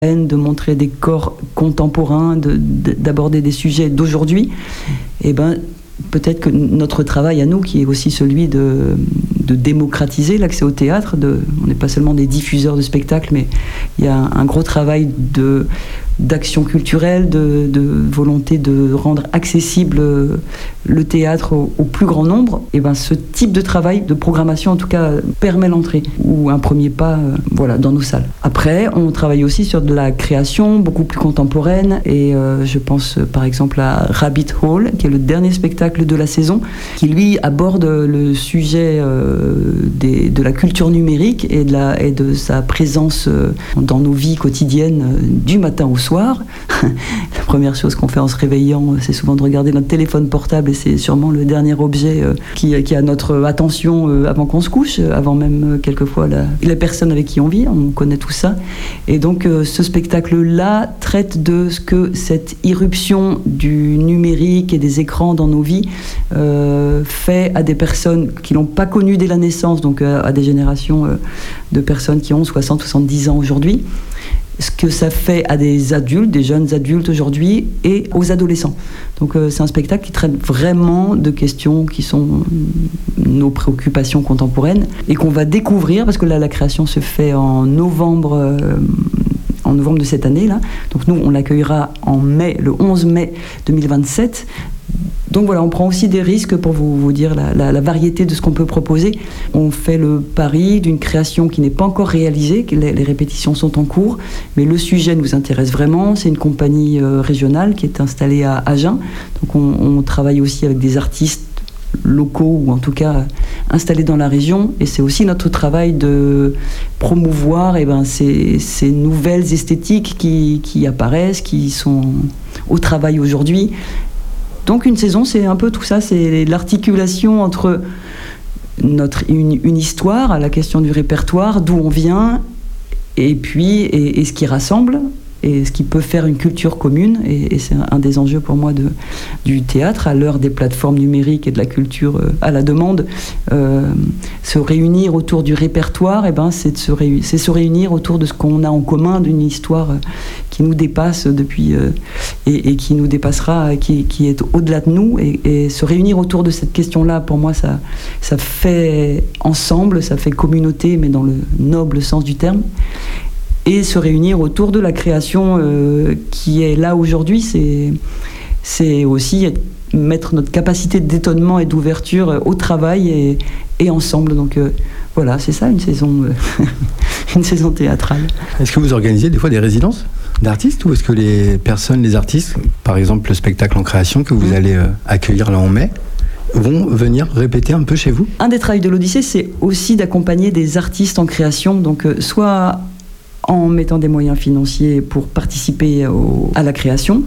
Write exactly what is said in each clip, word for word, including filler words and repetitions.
de montrer des corps contemporains, de, de, d'aborder des sujets d'aujourd'hui, et ben peut-être que notre travail à nous, qui est aussi celui de, de démocratiser l'accès au théâtre, de, on n'est pas seulement des diffuseurs de spectacles, mais il y a un, un gros travail de, d'action culturelle, de, de volonté de rendre accessible le théâtre au, au plus grand nombre. Et ben ce type de travail, de programmation en tout cas, permet l'entrée, ou un premier pas euh, voilà, dans nos salles. Après, on travaille aussi sur de la création beaucoup plus contemporaine, et euh, je pense euh, par exemple à Rabbit Hole, qui est le dernier spectacle de la saison, qui lui aborde le sujet euh, des, de la culture numérique et de, la, et de sa présence euh, dans nos vies quotidiennes euh, du matin au soir. La première chose qu'on fait en se réveillant, c'est souvent de regarder notre téléphone portable, et c'est sûrement le dernier objet euh, qui, qui a notre attention euh, avant qu'on se couche, avant même euh, quelquefois la, la personne avec qui on vit, on connaît tout ça. Et donc euh, ce spectacle-là traite de ce que cette irruption du numérique et des écrans dans nos vies euh, fait à des personnes qui l'ont pas connu dès la naissance, donc euh, à des générations euh, de personnes qui ont soixante, soixante-dix ans aujourd'hui, ce que ça fait à des adultes, des jeunes adultes aujourd'hui, et aux adolescents. Donc euh, c'est un spectacle qui traite vraiment de questions qui sont nos préoccupations contemporaines, et qu'on va découvrir, parce que là la création se fait en novembre, euh, en novembre de cette année là. Donc nous on l'accueillera en mai, le onze mai deux mille vingt-sept. Donc voilà, on prend aussi des risques pour vous, vous dire la, la, la variété de ce qu'on peut proposer. On fait le pari d'une création qui n'est pas encore réalisée, les, les répétitions sont en cours, mais le sujet nous intéresse vraiment. C'est une compagnie euh, régionale qui est installée à Agen. Donc on, on travaille aussi avec des artistes locaux, ou en tout cas installés dans la région, et c'est aussi notre travail de promouvoir eh ben, ces, ces nouvelles esthétiques qui, qui apparaissent, qui sont au travail aujourd'hui. Donc une saison, c'est un peu tout ça, c'est l'articulation entre notre, une, une histoire, à la question du répertoire, d'où on vient, et puis et, et ce qui rassemble, et ce qui peut faire une culture commune, et, et c'est un des enjeux pour moi de, du théâtre, à l'heure des plateformes numériques et de la culture euh, à la demande. Euh, se réunir autour du répertoire, eh ben, c'est, de se réunir, c'est se réunir autour de ce qu'on a en commun, d'une histoire euh, qui nous dépasse depuis, euh, et, et qui nous dépassera, qui, qui est au-delà de nous, et, et se réunir autour de cette question-là, pour moi, ça, ça fait ensemble, ça fait communauté, mais dans le noble sens du terme. Et se réunir autour de la création euh, qui est là aujourd'hui, c'est, c'est aussi mettre notre capacité d'étonnement et d'ouverture au travail et, et ensemble. Donc euh, voilà, c'est ça une saison, euh, une saison théâtrale. Est-ce que vous organisez des fois des résidences d'artistes, ou est-ce que les personnes, les artistes, par exemple le spectacle en création que vous mmh. allez euh, accueillir là en mai, vont venir répéter un peu chez vous ? Un des travaux de l'Odyssée, c'est aussi d'accompagner des artistes en création, donc euh, soit en mettant des moyens financiers pour participer au, à la création,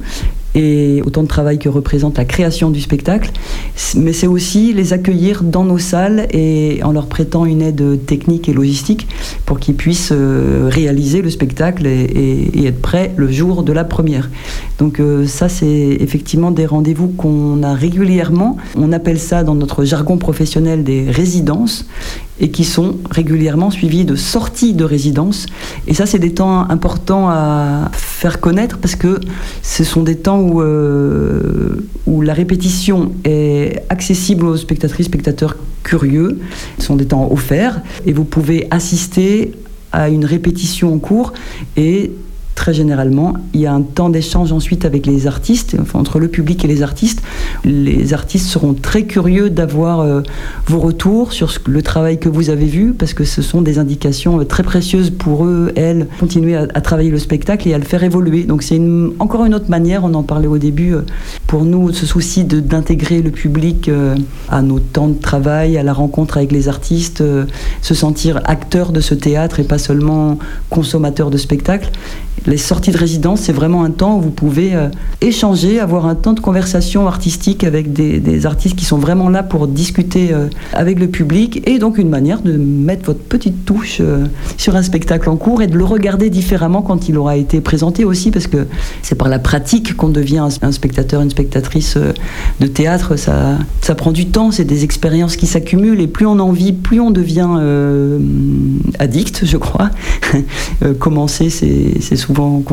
et autant de travail que représente la création du spectacle, mais c'est aussi les accueillir dans nos salles et en leur prêtant une aide technique et logistique pour qu'ils puissent euh, réaliser le spectacle et, et, et être prêts le jour de la première. Donc euh, ça, c'est effectivement des rendez-vous qu'on a régulièrement. On appelle ça dans notre jargon professionnel des résidences, et qui sont régulièrement suivis de sorties de résidence. Et ça, c'est des temps importants à faire connaître, parce que ce sont des temps où, euh, où la répétition est accessible aux spectatrices, spectateurs curieux. Ce sont des temps offerts, et vous pouvez assister à une répétition en cours, et très généralement, il y a un temps d'échange ensuite avec les artistes, enfin entre le public et les artistes. Les artistes seront très curieux d'avoir euh, vos retours sur ce, le travail que vous avez vu, parce que ce sont des indications euh, très précieuses pour eux, elles, continuer à, à travailler le spectacle et à le faire évoluer. Donc c'est une, encore une autre manière, on en parlait au début, euh, pour nous, ce souci de, d'intégrer le public euh, à nos temps de travail, à la rencontre avec les artistes, euh, se sentir acteur de ce théâtre et pas seulement consommateur de spectacle. Les sorties de résidence, c'est vraiment un temps où vous pouvez euh, échanger, avoir un temps de conversation artistique avec des, des artistes qui sont vraiment là pour discuter euh, avec le public, et donc une manière de mettre votre petite touche euh, sur un spectacle en cours et de le regarder différemment quand il aura été présenté aussi, parce que c'est par la pratique qu'on devient un, un spectateur, une spectatrice euh, de théâtre. Ça, ça prend du temps, c'est des expériences qui s'accumulent, et plus on en vit, plus on devient euh, addict, je crois. euh, commencer, c'est, c'est souvent souvent